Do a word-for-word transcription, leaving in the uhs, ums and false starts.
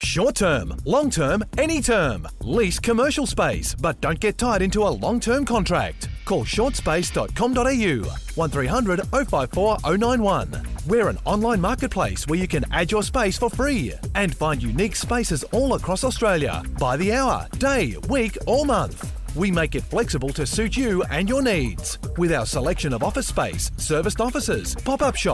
Short term, long term, any term. Lease commercial space, but don't get tied into a long-term contract. Call short space dot com dot a u, one three hundred oh five four oh nine one. We're an online marketplace where you can add your space for free and find unique spaces all across Australia by the hour, day, week or month. We make it flexible to suit you and your needs with our selection of office space, serviced offices, pop-up shops,